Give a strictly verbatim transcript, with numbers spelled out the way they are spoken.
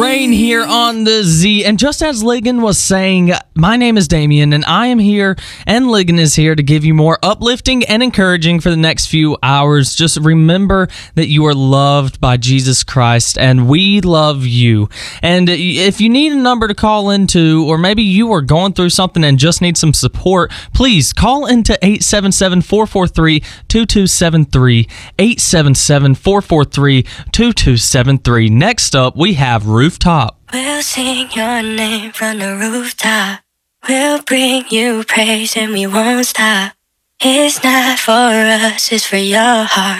Rain here on the Z, and just as Ligon was saying, my name is Damien, and I am here, and Ligon is here to give you more uplifting and encouraging for the next few hours. Just remember that you are loved by Jesus Christ, and we love you. And if you need a number to call into, or maybe you are going through something and just need some support, please call into eight seven seven, four four three, two two seven three, eight seven seven, four four three, two two seven three. Next up, we have Rooftop. We'll sing your name from the rooftop. We'll bring you praise and we won't stop. It's not for us, it's for your heart.